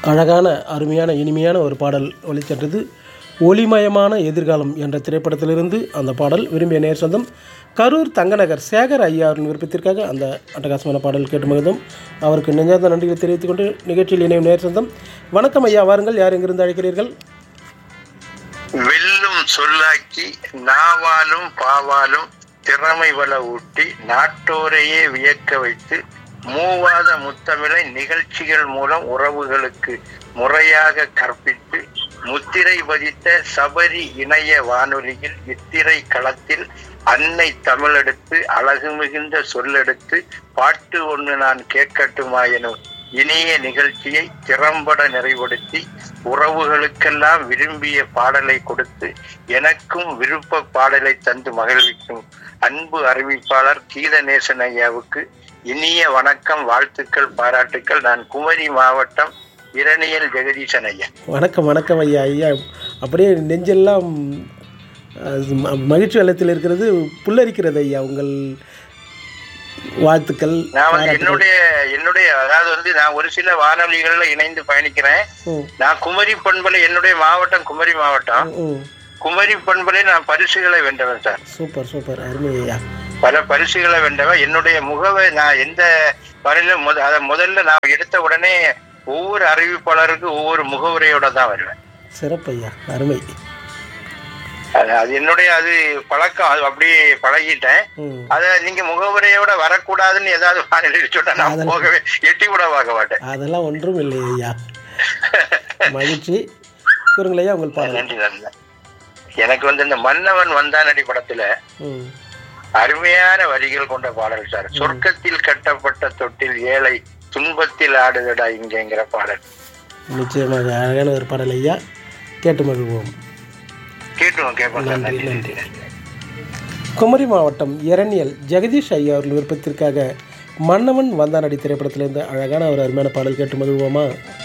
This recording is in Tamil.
அழகான அருமையான இனிமையான ஒரு பாடல் ஒலிச்சென்றது. ஒளிமயமான எதிர்காலம் என்ற திரைப்படத்திலிருந்து அந்த பாடல் விரும்பிய நேர் சொந்தம் கரூர் தங்கநகர் சேகர் ஐயா அவரின் விருப்பத்திற்காக அந்த அட்டகாசமான பாடல் கேட்டு மகிழ்ந்தோம். அவருக்கு நெஞ்சார்ந்த நன்றிகளை தெரிவித்துக் கொண்டு நிகழ்ச்சியில் இணையும் நேர் சொந்தம். வணக்கம் ஐயா, வாருங்கள். யார் எங்கிருந்து அழைக்கிறீர்கள்? வெல்லும் சொல்லாக்கி நாவாலும் பாவாலும் திறமை வள ஊட்டி நாட்டோரையே வியக்க வைத்து மூவாத முத்தமிழை நிகழ்ச்சிகள் மூலம் உறவுகளுக்கு முறையாக கற்பித்து முத்திரை பதித்த சபரி இணைய வானொலியில் இத்திரை களத்தில் அன்னை தமிழெடுத்து அழகு மிகுந்த சொல்லெடுத்து பாட்டு ஒன்று நான் கேட்கட்டுமா எனும் இனிய நிகழ்ச்சியை திறம்பட நிறைவுபடுத்தி உறவுகளுக்கெல்லாம் விரும்பிய பாடலை கொடுத்து எனக்கும் விருப்ப பாடலை தந்து மகிழ்விக்கும் அன்பு அறிவிப்பாளர் கீதநேசன் ஐயாவுக்கு இனிய வணக்கம், வாழ்த்துக்கள், பாராட்டுக்கள். நான் குமரி மாவட்டம் இரணியல் ஜெகதீசன் ஐயா. வணக்கம் வணக்கம் ஐயா. ஐயா அப்படியே நெஞ்செல்லாம் மகிழ்ச்சி வெள்ளத்தில் இருக்கிறது, புல்லரிக்கிறது ஐயா. உங்கள் வாழ்த்துக்கள். நான் என்னுடைய அதாவது நான் ஒரு சில வானொலிகள்ல இணைந்து பயணிக்கிறேன். நான் குமரி பண்பலை, என்னுடைய மாவட்டம் குமரி மாவட்டம். குமரி பண்பலை நான் பரிசுகளை வென்றவன் சார். சூப்பர் சூப்பர், அருமை ஐயா. பல பரிசுகளை வென்றவன். என்னுடைய முகவை நான் எந்த வரையிலும் முதல்ல நான் எடுத்த உடனே ஒவ்வொரு அறிவிப்பாளருக்கு ஒவ்வொரு முகவுரையோட தான் வருவேன். சிறப்பு ஐயா, அருமை. அது என்னுடைய பழக்கம், அது அப்படியே பழகிட்டேன். அத நீங்க முகவுரையோட வரக்கூடாதுன்னு ஏதாவது வானிலை சொன்னா நான் போகவே எட்டி கூட பார்க்க மாட்டேன். அதெல்லாம் ஒன்றும் இல்லை ஐயா. மகிழ்ச்சி. கூறுங்களையா உங்கள் பாடல். நன்றி நன்றி. எனக்கு இந்த மன்னவன் வந்தானடி படத்துல அருமையான வரிகள் கொண்ட பாடல் சார். சொர்க்கத்தில் கட்டப்பட்ட தொட்டில் ஏழை துன்பத்தில் ஆடுதடா இங்கிற பாடல். நிச்சயமாக அழகான ஒரு பாடல் ஐயா. கேட்டு மகிழ்வோம். கேட்போம். நன்றி நன்றி. குமரி மாவட்டம் இரணியல் ஜெகதீஷ் ஐயா அவர்கள் விருப்பத்திற்காக மன்னவன் வந்தானடி திரைப்படத்திலிருந்து அழகான ஒரு அருமையான பாடல் கேட்டு மகிழ்வோமா?